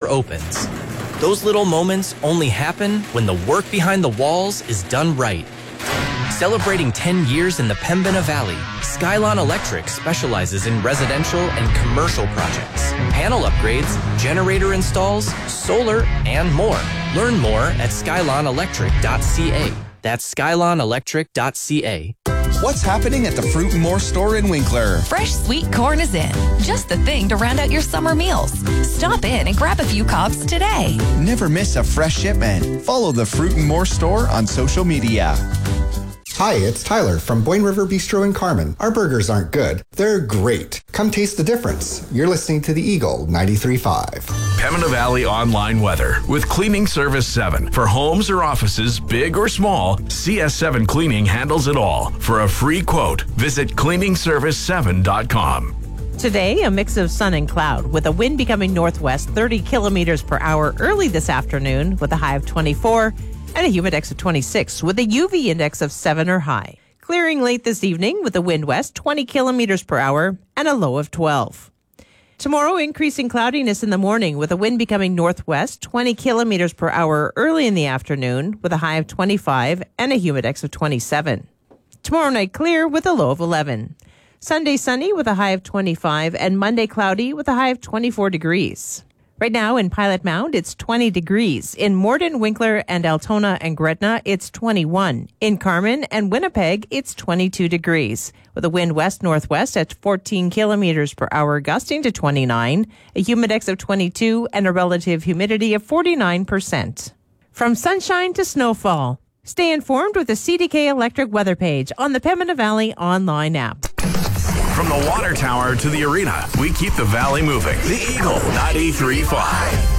opens. Those little moments only happen when the work behind the walls is done right. Celebrating 10 years in the Pembina Valley, Skylon Electric specializes in residential and commercial projects, panel upgrades, generator installs, solar, and more. Learn more at skylonelectric.ca. That's skylonelectric.ca. What's happening at the Fruit and More store in Winkler? Fresh sweet corn is in. Just the thing to round out your summer meals. Stop in and grab a few cobs today. Never miss a fresh shipment. Follow the Fruit and More store on social media. Hi, it's Tyler from Boyne River Bistro in Carmen. Our burgers aren't good. They're great. Come taste the difference. You're listening to the Eagle 93.5. Pembina Valley online weather with Cleaning Service 7. For homes or offices, big or small, CS7 Cleaning handles it all. For a free quote, visit cleaningservice7.com. Today, a mix of sun and cloud with a wind becoming northwest 30 kilometers per hour early this afternoon with a high of 24 and a humidex of 26 with a UV index of 7 or high. Clearing late this evening with a wind west 20 kilometers per hour and a low of 12. Tomorrow, increasing cloudiness in the morning with a wind becoming northwest 20 kilometers per hour early in the afternoon with a high of 25 and a humidex of 27. Tomorrow night clear with a low of 11. Sunday sunny with a high of 25 and Monday cloudy with a high of 24 degrees. Right now in Pilot Mound, it's 20 degrees. In Morden, Winkler, and Altona and Gretna, it's 21. In Carmen and Winnipeg, it's 22 degrees. With a wind west-northwest at 14 kilometers per hour, gusting to 29, a humidex of 22, and a relative humidity of 49%. From sunshine to snowfall, stay informed with the CDK Electric weather page on the Pembina Valley online app. From the water tower to the arena, we keep the valley moving. The Eagle 93.5.